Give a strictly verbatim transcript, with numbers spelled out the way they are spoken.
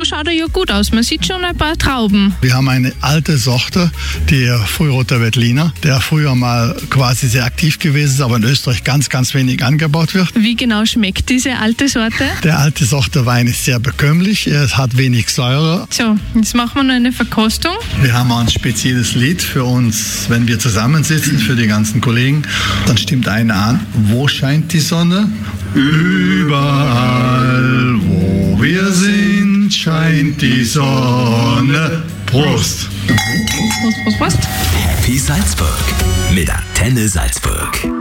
schaut er ja gut aus. Man sieht schon ein paar Trauben. Wir haben eine alte Sorte, die Frühroter Veltliner, der früher mal quasi sehr aktiv gewesen ist, aber in Österreich ganz, ganz wenig angebaut wird. Wie genau schmeckt diese alte Sorte? Der alte Sorte Wein ist sehr bekömmlich, er hat wenig Säure. So, jetzt machen wir noch eine Verkostung. Wir haben auch ein spezielles Lied für uns, wenn wir zusammensitzen, für die ganzen Kollegen. Dann stimmt einer an, wo scheint die Sonne? Überall, wo wir sind, scheint die Sonne. Prost! Prost, Prost, Prost. Happy Salzburg mit Antenne Salzburg.